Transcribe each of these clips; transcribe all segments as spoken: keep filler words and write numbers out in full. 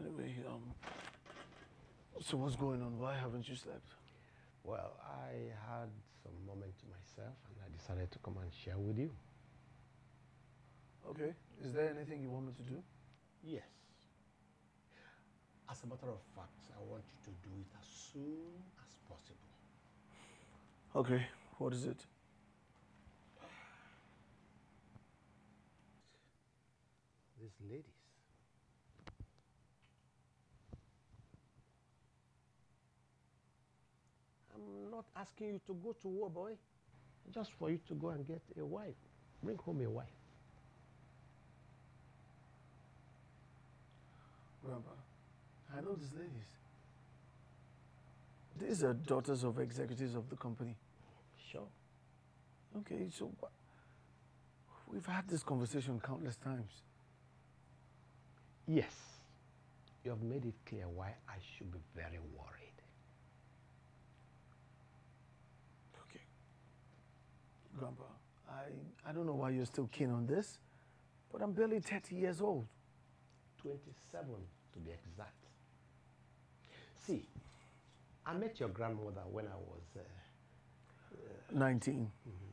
Anyway, um, so what's going on? Why haven't you slept? Well, I had some moment to myself and I decided to come and share with you. Okay. Is there anything you want me to do? Yes. As a matter of fact, I want you to do it as soon as possible. Okay. What is it? These ladies. I'm not asking you to go to war, boy. Just for you to go and get a wife. Bring home a wife. Grandpa, I know these ladies. These are daughters of executives of the company. Sure. Okay, so what? We've had this conversation countless times. Yes. You have made it clear why I should be very worried. Okay. Grandpa, I, I don't know why you're still keen on this, but I'm barely thirty years old. twenty-seven to be exact. See, I met your grandmother when I was... Uh, uh, nineteen. Mm-hmm.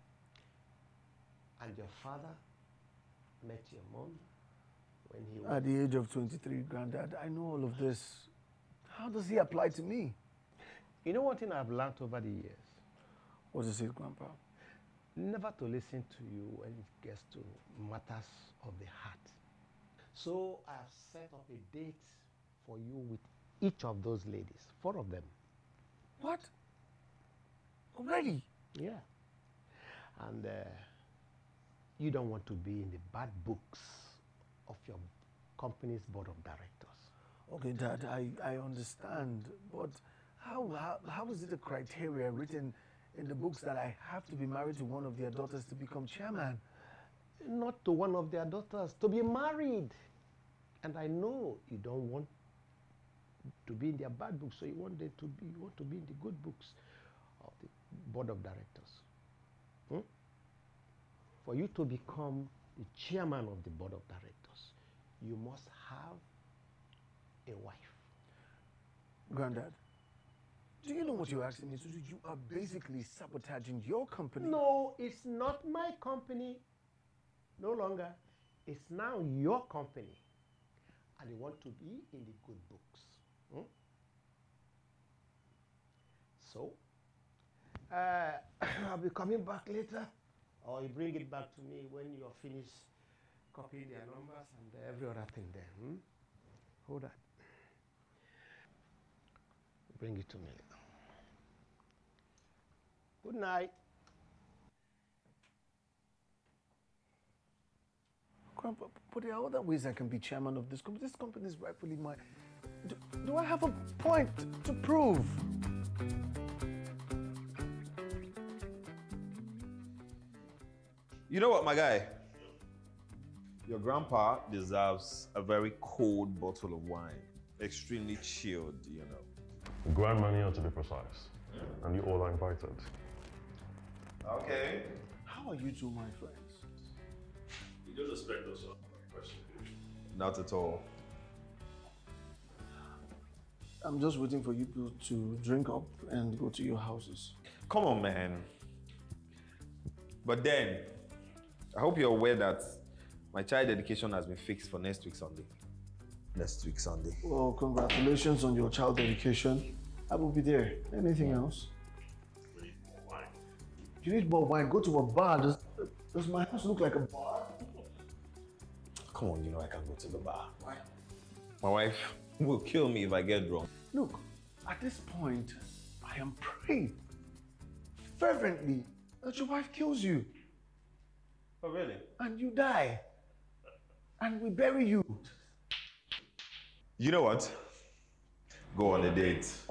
And your father met your mom when he was... At the age of twenty-three, Granddad, I know all of this. How does he apply to me? You know one thing I've learned over the years? What is it, Grandpa? Never to listen to you when it gets to matters of the heart. So I have set up a date for you with each of those ladies, four of them. What? Already? Yeah. And uh, you don't want to be in the bad books of your company's board of directors. Okay, Dad, I, I understand, but how, how, how is it a criteria written in the books that I have to be married to one of their daughters to become chairman? Not to one of their daughters, to be married. And I know you don't want to be in their bad books, so you want them to be, you want to be in the good books of the board of directors. Hmm? For you to become the chairman of the board of directors, you must have a wife. Granddad, do you know what you're asking me to do? You are basically sabotaging your company. No, it's not my company. No longer. It's now your company. And you want to be in the good books. Hmm? So, uh, I'll be coming back later. Or you bring it back to me when you're finished copying their numbers and every other thing there. Hmm? Hold that. Bring it to me later. Good night. Grandpa, but there are other ways I can be chairman of this company. This company is rightfully mine. Do, do I have a point to prove? You know what, my guy? Your grandpa deserves a very cold bottle of wine. Extremely chilled, you know. Grand Marnier to be precise. And you all are invited. Okay. How are you two my friends? You don't expect us to question. Not at all. I'm just waiting for you people to drink up and go to your houses. Come on, man. But then, I hope you're aware that my child dedication has been fixed for next week Sunday. Next week Sunday. Well, congratulations on your child dedication. I will be there. Anything else? We need more wine. You need more wine. Go to a bar. Does, does my house look like a bar? Come on, you know I can go to the bar. Why? My wife will kill me if I get drunk. Look, at this point, I am praying fervently that your wife kills you. Oh, really? And you die. And we bury you. You know what? Go on a date.